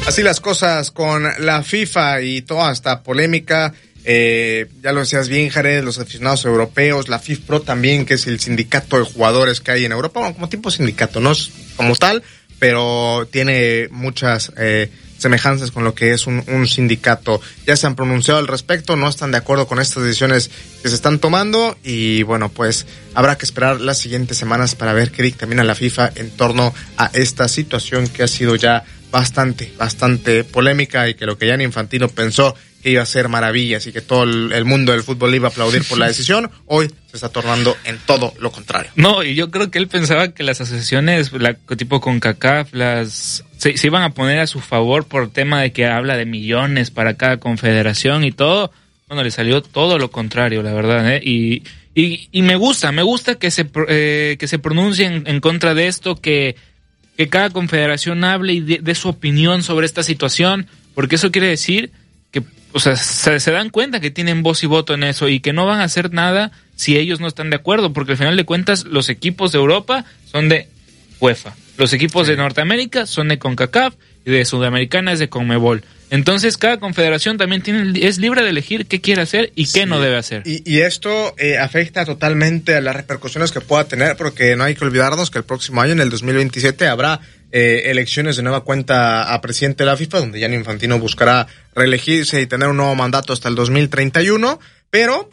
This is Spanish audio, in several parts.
Así las cosas con la FIFA y toda esta polémica. Ya lo decías bien, Jared, los aficionados europeos, la FIFPro también, que es el sindicato de jugadores que hay en Europa, bueno, como tipo sindicato, no es como tal, pero tiene muchas semejanzas con lo que es un sindicato. Ya se han pronunciado al respecto, no están de acuerdo con estas decisiones que se están tomando y bueno, pues habrá que esperar las siguientes semanas para ver qué dictamina la FIFA en torno a esta situación que ha sido ya bastante polémica y que lo que Gianni Infantino pensó que iba a ser maravillas y que todo el mundo del fútbol iba a aplaudir por la decisión, hoy se está tornando en todo lo contrario. No, y yo creo que él pensaba que las asociaciones, tipo CONCACAF, se iban a poner a su favor por tema de que habla de millones para cada confederación y todo. Bueno, le salió todo lo contrario, la verdad, ¿eh? Y me gusta que se pronuncien en contra de esto, que cada confederación hable y dé su opinión sobre esta situación, porque eso quiere decir que, o sea, se dan cuenta que tienen voz y voto en eso y que no van a hacer nada si ellos no están de acuerdo, porque al final de cuentas los equipos de Europa son de UEFA, los equipos de Norteamérica son de CONCACAF y de Sudamericana es de CONMEBOL. Entonces cada confederación también es libre de elegir qué quiere hacer y qué no debe hacer. Y esto afecta totalmente a las repercusiones que pueda tener, porque no hay que olvidarnos que el próximo año, en el 2027, habrá elecciones de nueva cuenta a presidente de la FIFA, donde Gianni Infantino buscará reelegirse y tener un nuevo mandato hasta el 2031, pero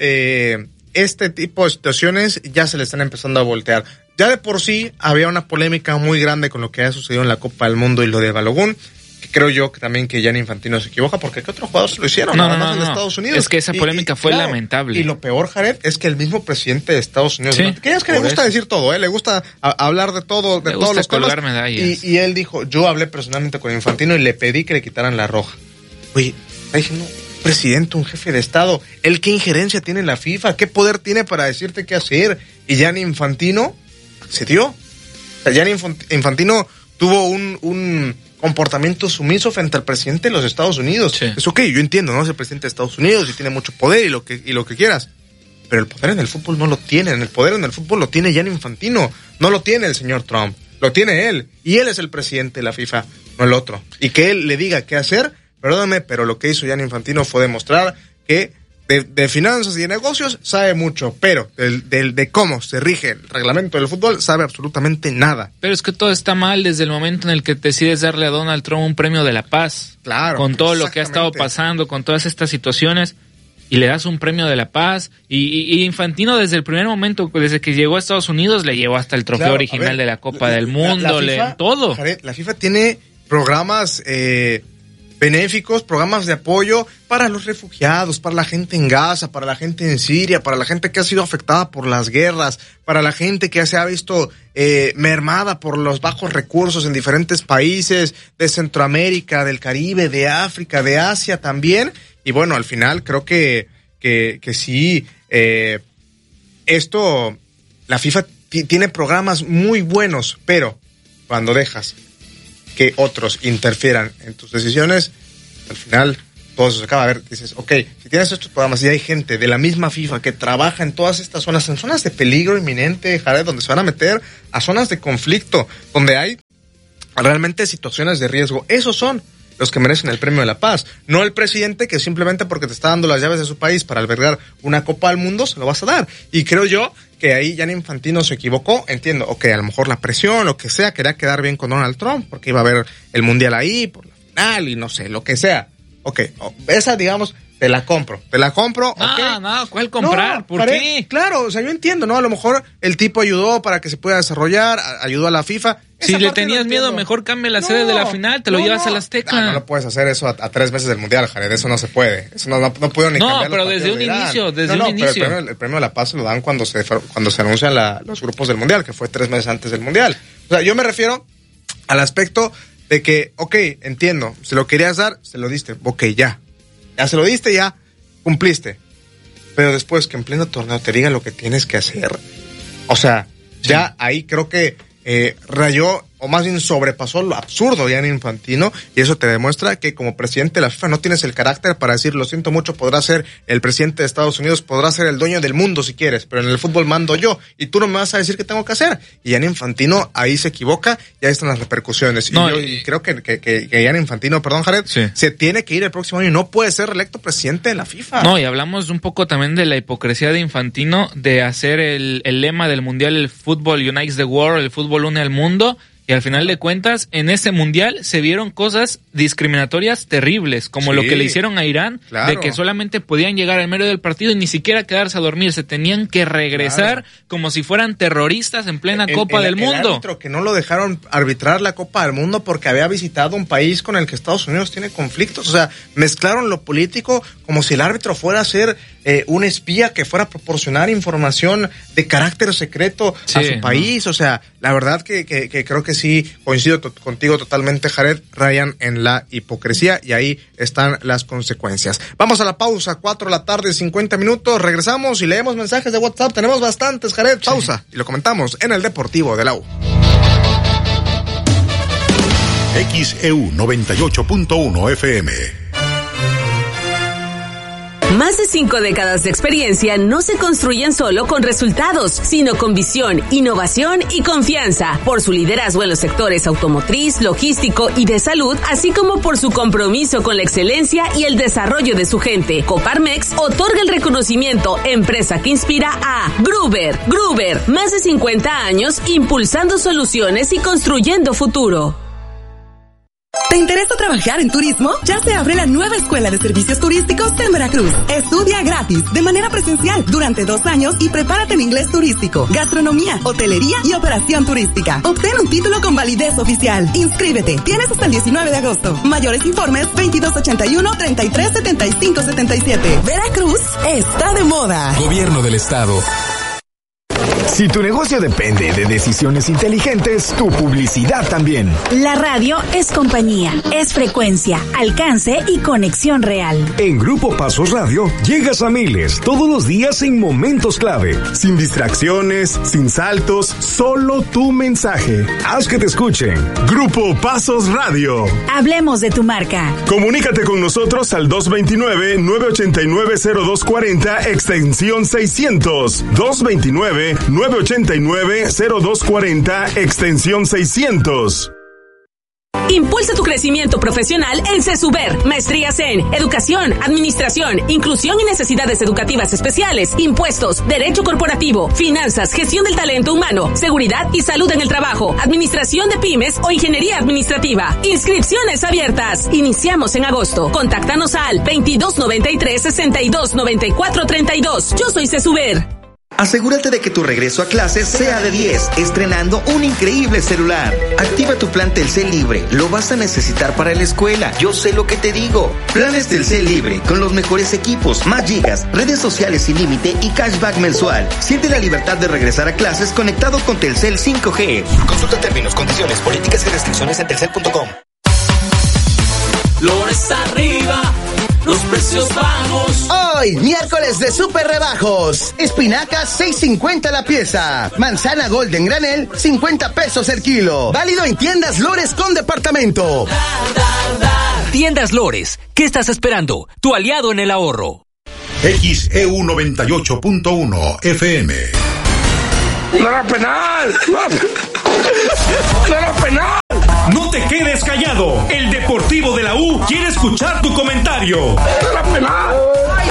este tipo de situaciones ya se le están empezando a voltear. Ya de por sí había una polémica muy grande con lo que ha sucedido en la Copa del Mundo y lo de Balogun, que creo yo que también que Gianni Infantino se equivoca, porque ¿qué otros jugadores lo hicieron? Nada más en Estados Unidos. Es que esa polémica fue lamentable. Y lo peor, Jared, es que el mismo presidente de Estados Unidos, sí, que es que le gusta decir todo, le gusta hablar de todo, de todos los temas. Medallas. Y él dijo, yo hablé personalmente con Infantino y le pedí que le quitaran la roja. Oye, está diciendo, presidente, un jefe de Estado, ¿él qué injerencia tiene en la FIFA? ¿Qué poder tiene para decirte qué hacer? Y Gianni Infantino accedió. O sea, Gianni Infantino tuvo un comportamiento sumiso frente al presidente de los Estados Unidos. Sí. Es ok, yo entiendo, ¿no? Es el presidente de Estados Unidos y tiene mucho poder y lo que quieras. Pero el poder en el fútbol no lo tienen. El poder en el fútbol lo tiene Gianni Infantino. No lo tiene el señor Trump. Lo tiene él. Y él es el presidente de la FIFA, no el otro. Y que él le diga qué hacer, perdóname, pero lo que hizo Gianni Infantino fue demostrar que de finanzas y de negocios sabe mucho, pero de cómo se rige el reglamento del fútbol sabe absolutamente nada. Pero es que todo está mal desde el momento en el que decides darle a Donald Trump un premio de la paz. Claro. Con todo lo que ha estado pasando, con todas estas situaciones, y le das un premio de la paz. Y Infantino desde el primer momento, desde que llegó a Estados Unidos, le llevó hasta el trofeo original de la Copa del Mundo, todo. Jared, la FIFA tiene programas benéficos, programas de apoyo para los refugiados, para la gente en Gaza, para la gente en Siria, para la gente que ha sido afectada por las guerras, para la gente que se ha visto mermada por los bajos recursos en diferentes países de Centroamérica, del Caribe, de África, de Asia también. Y bueno, al final creo que sí, la FIFA tiene programas muy buenos, pero cuando dejas que otros interfieran en tus decisiones, al final todo eso se acaba. A ver, dices, ok, si tienes estos programas y hay gente de la misma FIFA que trabaja en todas estas zonas, en zonas de peligro inminente, Jared, donde se van a meter a zonas de conflicto, donde hay realmente situaciones de riesgo, esos son los que merecen el premio de la paz, no el presidente que simplemente porque te está dando las llaves de su país para albergar una Copa del Mundo se lo vas a dar. Y creo yo que ahí Gianni Infantino se equivocó, entiendo, ok, a lo mejor la presión, lo que sea, quería quedar bien con Donald Trump, porque iba a haber el Mundial ahí, por la final, y no sé, lo que sea. Ok, esa, digamos, te la compro, ok. No, ¿cuál comprar? No, ¿Por qué? Claro, o sea, yo entiendo, ¿no? A lo mejor el tipo ayudó para que se pueda desarrollar, ayudó a la FIFA. Si le tenías miedo, mejor cambia la sede de la final, te lo llevas al Azteca. No lo puedes hacer eso a 3 meses del Mundial, Jared, eso no se puede. Eso no puedo ni cambiar. No, pero desde un inicio, pero el premio de la paz se lo dan cuando se anuncian los grupos del Mundial, que fue 3 meses antes del Mundial. O sea, yo me refiero al aspecto de que, ok, entiendo, se lo querías dar, se lo diste, ok, ya se lo diste, ya cumpliste. Pero después que en pleno torneo te diga lo que tienes que hacer, o sea, ya ahí creo que rayó o más bien sobrepasó lo absurdo Gianni Infantino, y eso te demuestra que como presidente de la FIFA no tienes el carácter para decir, lo siento mucho, podrás ser el presidente de Estados Unidos, podrás ser el dueño del mundo si quieres, pero en el fútbol mando yo, y tú no me vas a decir qué tengo que hacer. Y Gianni Infantino ahí se equivoca, y ahí están las repercusiones. Y creo que Gianni Infantino, perdón, Jared, sí, se tiene que ir el próximo año y no puede ser reelecto presidente de la FIFA. No, y hablamos un poco también de la hipocresía de Infantino de hacer el lema del mundial, el fútbol unites the world, el fútbol une al mundo. Y al final de cuentas, en ese mundial se vieron cosas discriminatorias terribles, como lo que le hicieron a Irán, de que solamente podían llegar al medio del partido y ni siquiera quedarse a dormir, se tenían que regresar como si fueran terroristas en plena Copa del Mundo. El árbitro que no lo dejaron arbitrar la Copa del Mundo porque había visitado un país con el que Estados Unidos tiene conflictos, o sea, mezclaron lo político como si el árbitro fuera a ser un espía que fuera a proporcionar información de carácter secreto a su país, o sea, la verdad que creo que sí, coincido contigo totalmente, Jared, rayan en la hipocresía y ahí están las consecuencias. Vamos a la pausa, 4:50 p.m, regresamos y leemos mensajes de WhatsApp, tenemos bastantes, Jared, pausa, y lo comentamos en el Deportivo de la U. XEU 98.1 FM. Más de 5 décadas de experiencia no se construyen solo con resultados, sino con visión, innovación y confianza. Por su liderazgo en los sectores automotriz, logístico y de salud, así como por su compromiso con la excelencia y el desarrollo de su gente, Coparmex otorga el reconocimiento Empresa que Inspira a Gruber. Gruber, más de 50 años impulsando soluciones y construyendo futuro. ¿Te interesa trabajar en turismo? Ya se abre la nueva Escuela de Servicios Turísticos en Veracruz. Estudia gratis, de manera presencial, durante 2 años y prepárate en inglés turístico, gastronomía, hotelería y operación turística. Obtén un título con validez oficial. Inscríbete. Tienes hasta el 19 de agosto. Mayores informes 2281-337577. Veracruz está de moda. Gobierno del Estado. Si tu negocio depende de decisiones inteligentes, tu publicidad también. La radio es compañía, es frecuencia, alcance y conexión real. En Grupo Pasos Radio llegas a miles todos los días en momentos clave. Sin distracciones, sin saltos, solo tu mensaje. Haz que te escuchen. Grupo Pasos Radio. Hablemos de tu marca. Comunícate con nosotros al 229-989-0240, extensión 600. 229-989-0240, extensión 600. Impulsa tu crecimiento profesional en CESUBER. Maestrías en Educación, Administración, Inclusión y Necesidades Educativas Especiales, Impuestos, Derecho Corporativo, Finanzas, Gestión del Talento Humano, Seguridad y Salud en el Trabajo, Administración de Pymes o Ingeniería Administrativa. Inscripciones abiertas. Iniciamos en agosto. Contáctanos al 2293-629432. Yo soy CESUBER. Asegúrate de que tu regreso a clases sea de 10, estrenando un increíble celular. Activa tu plan Telcel Libre, lo vas a necesitar para la escuela, yo sé lo que te digo. Planes Telcel Libre, con los mejores equipos, más gigas, redes sociales sin límite y cashback mensual. Siente la libertad de regresar a clases conectado con Telcel 5G. Consulta términos, condiciones, políticas y restricciones en telcel.com. Flores arriba, los precios bajos. Hoy, miércoles de super rebajos. Espinacas, 6.50 la pieza. Manzana Golden Granel, 50 pesos el kilo. Válido en Tiendas Lores con departamento. Tiendas Lores, ¿qué estás esperando? Tu aliado en el ahorro. XEU 98.1 FM. ¡No era penal! ¡No era penal! No te quedes callado. El Deportivo de la U quiere escuchar tu comentario. ¡No era penal!